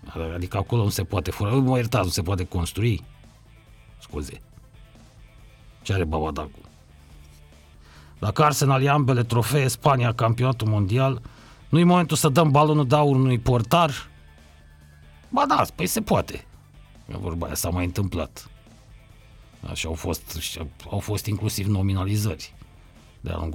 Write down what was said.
Adică acolo nu se poate fura. Mă iertați, nu se poate construi. Scuze. Ce are Babadacul? Dacă Arsenal ia ambele trofee, Spania, campionatul mondial, nu-i momentul să dăm balonul de aur unui portar? Ba da, păi se poate. Vorba aia s-a mai întâmplat. Așa au fost inclusiv nominalizări de-a lungul